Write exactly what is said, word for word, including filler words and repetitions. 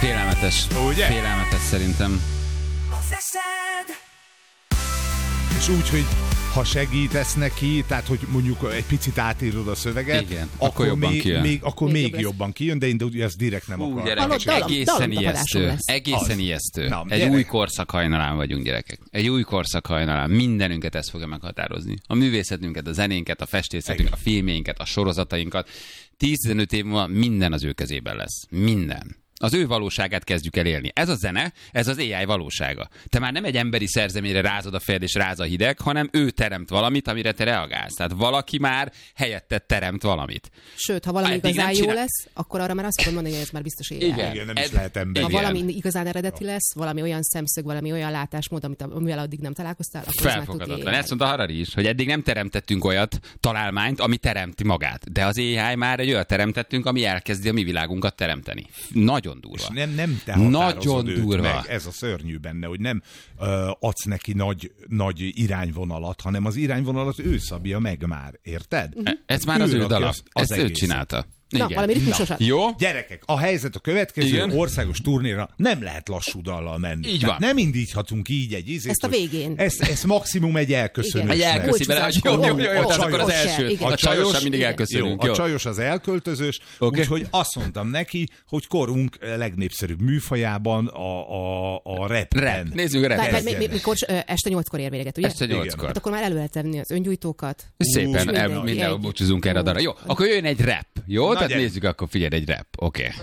Félelmetes. Ugye? Félelmetes szerintem. És úgy, hogy ha segítesz neki, tehát hogy mondjuk egy picit átírod a szöveget, igen, akkor, akkor jobban még, kijön. Még, akkor Még még, jobb jobban kijön, de én ugye ezt direkt nem Hú, akarom. gyerekek, Hallod, dalom- egészen dalomtapadásom ijesztő. lesz. Egészen Az. ijesztő. Na, Egy gyerek. új korszak hajnalán vagyunk, gyerekek. Egy új korszak hajnalán. Mindenünket ez fogja meghatározni. A művészetünket, a zenénket, a festészetünket, a filmjeinket, a sorozatainkat. tíz-tizenöt év múlva minden az ő kezében lesz. Minden. Az ő valóságát kezdjük el élni. Ez a zene, ez az á i valósága. Te már nem egy emberi szerzeményre rázod a fejed és ráz a hideg, hanem ő teremt valamit, amire te reagálsz. Tehát valaki már helyetted teremt valamit. Sőt, ha valami Eddig igazán nem jó csinál- lesz, akkor arra már azt tudom mondani, hogy ez már biztos á i. Igen. Igen, nem Ez- is lehet ember. Ha igen. valami igazán eredeti lesz, valami olyan szemszög, valami olyan látásmód, amit, amivel addig nem találkoztál, akkor ez már tuti Felfogadatlan. á i. Ezt mondta Harari is, hogy eddig nem teremtettünk olyat találmányt, ami teremti magát. De az á i már egy olyat teremtettünk, ami elkezdi a mi világunkat teremteni. Nagyon durva. És nem, nem te határozod Nagyon őt durva. meg. Ez a szörnyű benne, hogy nem uh, adsz neki nagy, nagy irányvonalat, hanem az irányvonalat ő szabja meg már. Érted? Ez már az Ő ő rakja dala. az- az Ezt ő egészet. csinálta. Na, Igen. valami ritmusosat. Jó? Gyerekek, a helyzet a következő, Igen. országos turnéra nem lehet lassú dallal menni. Így Tehát van. nem indíthatunk így egy ízét. Ezt a hogy végén. Ezt, ezt maximum egy elköszönős. Egy elköszi bele, hogy jó, jó, jó, jó, az akkor az Ott se, első. igen. A csajossal mindig igen. elköszönünk. Jó, Jó. a csajos az elköltözős, Oké. úgyhogy azt mondtam neki, hogy korunk legnépszerűbb műfajában a, a, a rapben. Rap. Nézzük a Tehát, repet. mi- mi- mikor ö, este nyolckor ér véget, ugye? Este nyolckor. Hát akkor már elő lehet tenni az öngyújtókat. Szépen Ú, el, mindenki mindenhol egy- búcsúzunk erre a darra. Jó, akkor jöjjön egy rap. Jó? Na, Tehát gyere. nézzük, akkor figyelj, egy rap. Oké.